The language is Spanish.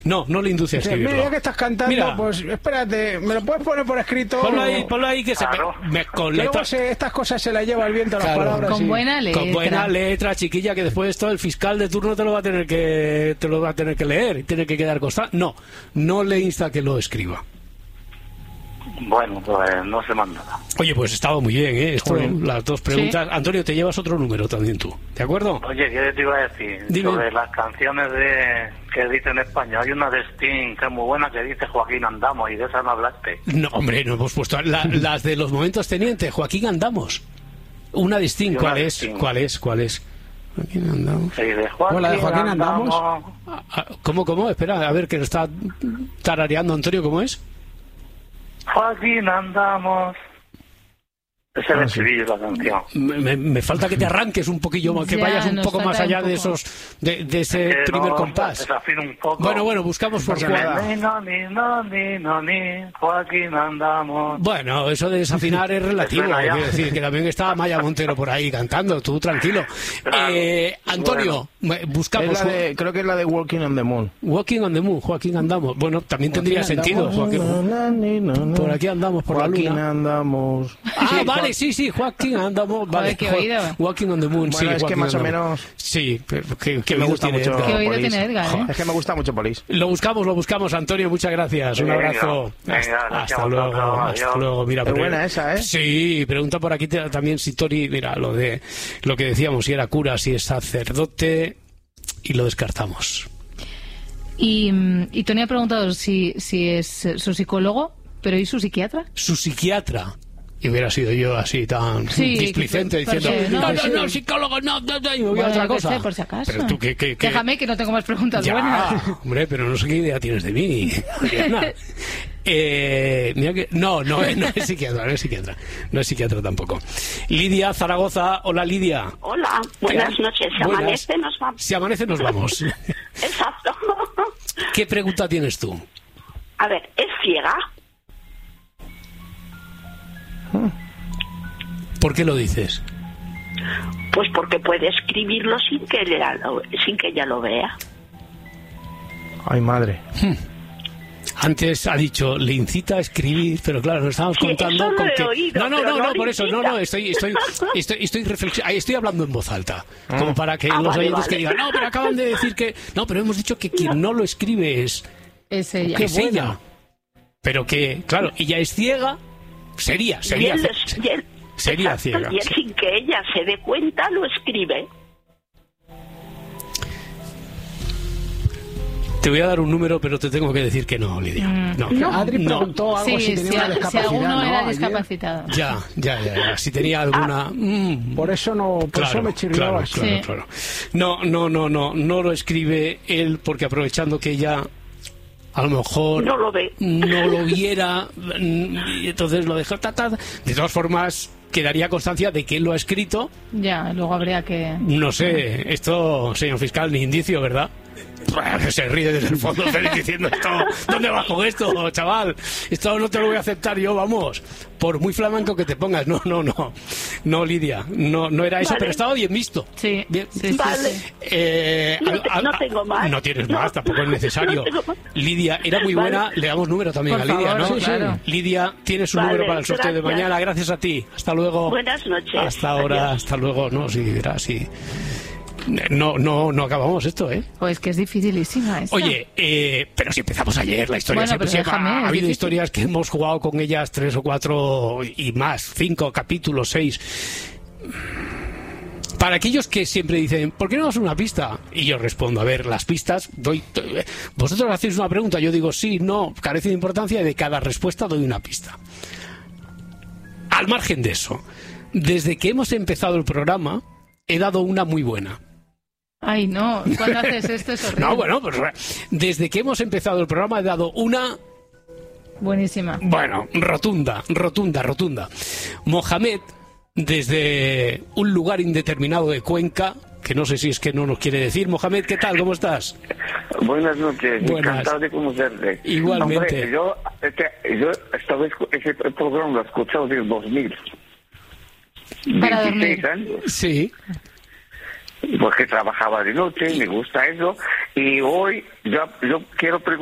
No le induce a escribirlo. Mira, ya que estás cantando, Mira, pues espérate, ¿me lo puedes poner por escrito? Ponlo ahí que Claro. con Luego letra. estas cosas se las lleva el viento a las Claro. palabras. Con y- buena letra. Con buena letra, chiquilla, que después todo el fiscal de turno te lo va a tener que leer y tiene que quedar constante. No le insta a que lo escriba. Bueno, pues no se manda nada. Oye, pues estaba muy bien, ¿eh? Esto, Muy bien. las dos preguntas. Sí. Antonio, te llevas otro número también tú, ¿de acuerdo? Oye, ¿qué te iba a decir? Dime. Sobre las canciones que dice en España. Hay una de Sting que es muy buena que dice Joaquín Andamos y de esa no hablaste. No, hombre, no hemos puesto las de los momentos teniente. Joaquín Andamos. Una de Sting, Sí, una ¿cuál de es? Sting. ¿Cuál es? Sí, de Joaquín, Hola, de Joaquín Andamos. ¿Cómo? Espera, a ver, que lo está tarareando Antonio, ¿cómo es? Joaquín Andamos. Es el estribillo de la canción. Me falta que te arranques un poquillo más, que Ya, vayas un nos poco más falta allá un de poco. de ese Que primer no, compás. desafino un poco. Bueno, buscamos por jugada. Ni, Joaquín Andamos. Bueno, eso de desafinar es relativo. Suena ya. Quiero decir, que también está Maya Montero por ahí cantando, tú tranquilo. Claro. Antonio, buscamos creo que es la de Walking on the Moon. Walking on the Moon, Joaquín Andamos. Bueno, también tendría sentido. Joaquín, por aquí andamos, por la Joaquín luna. andamos. Ah, vale, sí, Joaquín Andamos. Vale, qué oído. Walking on the Moon, Bueno, sí. es que Joaquín más o Andamos. menos- Sí, pero que me gusta mucho. Qué oído Police. tiene Edgar, ¿eh? Es que me gusta mucho Police. Lo buscamos, Antonio, muchas gracias. Un Venga, abrazo. venga, Hasta gracias a luego, vosotros, hasta adiós. luego. Mira, Es buena esa, ¿eh? Sí, pregunta por aquí también si Tori, mira, lo que decíamos, si era cura, si es sacerdote, y lo descartamos. Y Tony ha preguntado si es su psicólogo, pero ¿y su psiquiatra? Su psiquiatra. Y hubiera sido yo así tan Sí, displicente porque diciendo, no, no, psicólogo, no, y me voy a Bueno, otra yo qué cosa. sé, por si acaso. Pero tú, ¿qué? Déjame que no tengo más preguntas Ya, buenas. hombre, pero no sé qué idea tienes de mí, Adriana. Mira que no es psiquiatra, no es psiquiatra tampoco. Lidia, Zaragoza, hola Lidia. Hola, buenas noches. Si Buenas. amanece, nos vamos. Si amanece nos vamos. Exacto. ¿Qué pregunta tienes tú? A ver, ¿es ciega? ¿Por qué lo dices? Pues porque puede escribirlo sin que ella lo vea. Ay, madre. Antes ha dicho, le incita a escribir, pero claro, nos estamos Sí, contando eso lo con he que... oído, No, pero no por le eso, incita. estoy hablando en voz alta, como para que los vale, oyentes que vale. digan, no, pero acaban de decir que... No, pero hemos dicho que quien no lo escribe es Es ella. ella. Pero que, claro, ella es ciega, sería Y él sería exacto, ciega. y él, sin que ella se dé cuenta, lo escribe. Te voy a dar un número, pero te tengo que decir que no, Lidia. No. Adri preguntó algo Sí, si tenía una si discapacidad, alguno ¿no? era Ayer. discapacitado. Ya. Si tenía alguna... Por eso eso me chirriaba. Claro. No lo escribe él porque aprovechando que ella a lo mejor No lo ve. no lo viera y entonces lo dejó. De todas formas, quedaría constancia de que él lo ha escrito. Ya, luego habría que... No sé, esto, señor fiscal, ni indicio, ¿verdad? Se ríe desde el fondo Félix diciendo esto, ¿dónde vas con esto, chaval? Esto no te lo voy a aceptar yo, vamos. Por muy flamenco que te pongas. No, Lidia, no era eso, Vale. pero estaba bien visto. Sí, Bien. sí. Vale. No tengo más. No tienes más, tampoco es necesario. No tengo más. Lidia, era muy Vale. buena, le damos número también Por a Lidia, favor, ¿no? sí, claro. Lidia, tienes su Vale, número para el sorteo de gracias. mañana, gracias a ti. Hasta luego. Buenas noches. Hasta ahora, Adiós. hasta luego. No, sí, verás, sí. No acabamos esto, ¿eh? Pues que es dificilísima esta. Oye, pero si empezamos ayer, la historia Bueno, pero déjame, ha es habido difícil. historias que hemos jugado con ellas 3 o 4 y más, 5 capítulos, 6. Para aquellos que siempre dicen, ¿por qué no das una pista? Y yo respondo, a ver, las pistas, vosotros hacéis una pregunta, yo digo sí, no, carece de importancia y de cada respuesta doy una pista. Al margen de eso, desde que hemos empezado el programa, he dado una muy buena. Ay, no, cuando haces esto es horrible. No, bueno, pues desde que hemos empezado el programa he dado una... Buenísima. Bueno, rotunda. Mohamed, desde un lugar indeterminado de Cuenca, que no sé si es que no nos quiere decir. Mohamed, ¿qué tal? ¿Cómo estás? Buenas noches, Buenas. encantado de conocerle. Igualmente. Hombre, yo esta vez ese programa lo he escuchado desde el 2000. Para 26 dormir. años. Sí. porque trabajaba de noche, me gusta eso. Y hoy yo quiero preguntar